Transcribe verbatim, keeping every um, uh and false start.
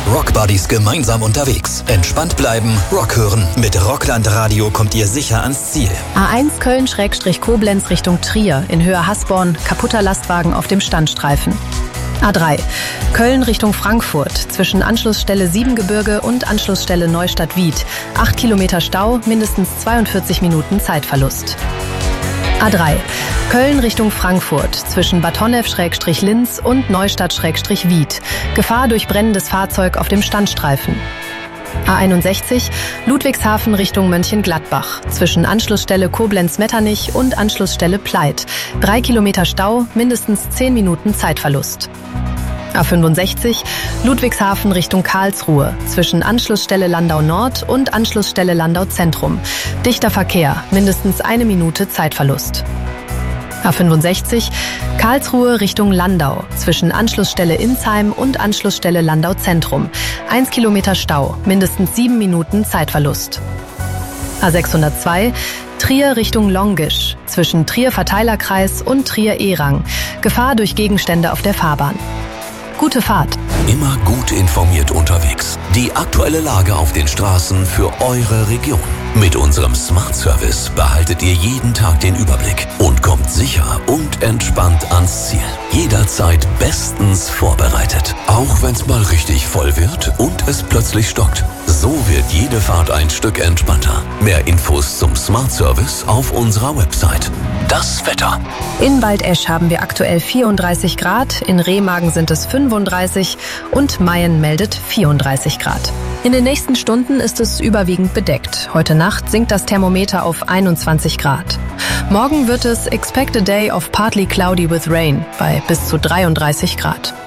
Rockbuddies gemeinsam unterwegs. Entspannt bleiben, Rock hören. Mit Rockland Radio kommt ihr sicher ans Ziel. A eins Köln-Koblenz Richtung Trier in Höhe Hasborn. Kaputter Lastwagen auf dem Standstreifen. A drei Köln Richtung Frankfurt zwischen Anschlussstelle Siebengebirge und Anschlussstelle Neustadt-Wied. acht Kilometer Stau, mindestens zweiundvierzig Minuten Zeitverlust. A drei Köln Richtung Frankfurt zwischen Bad Honnef-Linz und Neustadt-Wied. Gefahr durch brennendes Fahrzeug auf dem Standstreifen. A einundsechzig Ludwigshafen Richtung Mönchengladbach zwischen Anschlussstelle Koblenz-Metternich und Anschlussstelle Pleit. Drei Kilometer Stau, mindestens zehn Minuten Zeitverlust. A fünfundsechzig Ludwigshafen Richtung Karlsruhe zwischen Anschlussstelle Landau Nord und Anschlussstelle Landau Zentrum. Dichter Verkehr, mindestens eine Minute Zeitverlust. A fünfundsechzig Karlsruhe Richtung Landau zwischen Anschlussstelle Insheim und Anschlussstelle Landau Zentrum. Eins Kilometer Stau, mindestens sieben Minuten Zeitverlust. A sechshundertzwei Trier Richtung Longisch zwischen Trier Verteilerkreis und Trier Erang. Gefahr durch Gegenstände auf der Fahrbahn. Gute Fahrt. Immer gut informiert unterwegs. Die aktuelle Lage auf den Straßen für eure Region. Mit unserem Smart Service behaltet ihr jeden Tag den Überblick und kommt sicher und entspannt ans Ziel. Jederzeit bestens vorbereitet. Auch wenn es mal richtig voll wird und es plötzlich stockt. So wird jede Fahrt ein Stück entspannter. Mehr Infos zum Smart Service auf unserer Website. Das Wetter. In Waldesch haben wir aktuell vierunddreißig Grad, in Remagen sind es fünfunddreißig und Mayen meldet vierunddreißig Grad. In den nächsten Stunden ist es überwiegend bedeckt. Heute Nacht sinkt das Thermometer auf einundzwanzig Grad. Morgen wird es expect a day of partly cloudy with rain bei bis zu dreiunddreißig Grad.